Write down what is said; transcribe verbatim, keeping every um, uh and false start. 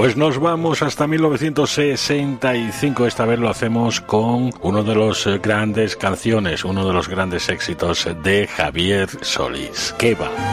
Pues nos vamos hasta mil novecientos sesenta y cinco. Esta vez lo hacemos con uno de los grandes canciones, uno de los grandes éxitos de Javier Solís. ¿Qué va?